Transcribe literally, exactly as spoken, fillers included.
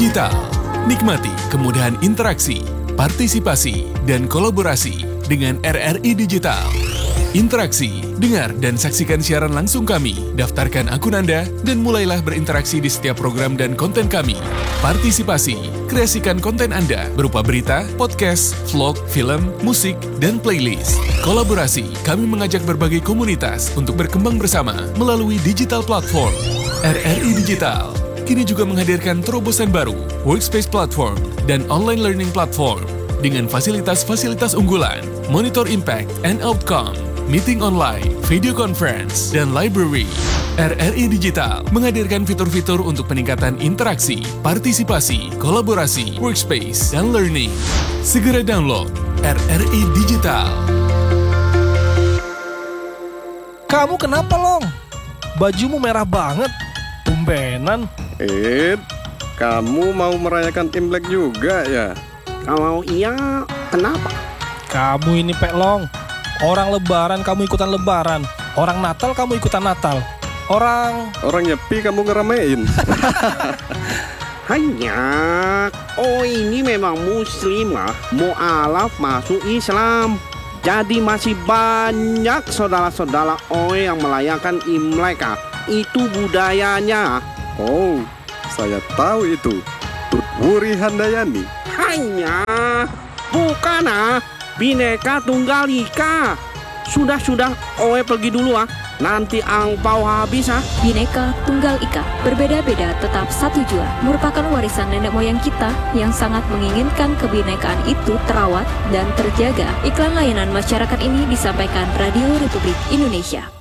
Digital. Nikmati kemudahan interaksi, partisipasi, dan kolaborasi dengan R R I Digital. Interaksi, dengar dan saksikan siaran langsung kami, daftarkan akun Anda, dan mulailah berinteraksi di setiap program dan konten kami. Partisipasi, kreasikan konten Anda berupa berita, podcast, vlog, film, musik, dan playlist. Kolaborasi, kami mengajak berbagai komunitas untuk berkembang bersama melalui digital platform. R R I Digital kini juga menghadirkan terobosan baru, workspace platform, dan online learning platform dengan fasilitas-fasilitas unggulan, monitor impact and outcome, meeting online, video conference, dan library. R R I Digital menghadirkan fitur-fitur untuk peningkatan interaksi, partisipasi, kolaborasi, workspace, dan learning. Segera download R R I Digital. Kamu kenapa, Long? Bajumu merah banget. Tumbenan. Eh, kamu mau merayakan Imlek juga ya? Kalau iya, kenapa? Kamu ini, Pak Long. Orang lebaran kamu ikutan lebaran. Orang Natal kamu ikutan Natal. Orang... Orang nyepi kamu ngeramein. Hanya, oh ini memang muslim lah. Mu'alaf masuk Islam. Jadi masih banyak saudara-saudara Oe yang merayakan Imlek ah. Itu budayanya. Oh, saya tahu itu. Wuri Handayani. Hanya, bukan ah. Bineka Tunggal Ika. Sudah-sudah, Oe pergi dulu ah. Nanti angpau habis ah. Bineka Tunggal Ika, berbeda-beda tetap satu jua, merupakan warisan nenek moyang kita yang sangat menginginkan kebinekaan itu terawat dan terjaga. Iklan layanan masyarakat ini disampaikan Radio Republik Indonesia.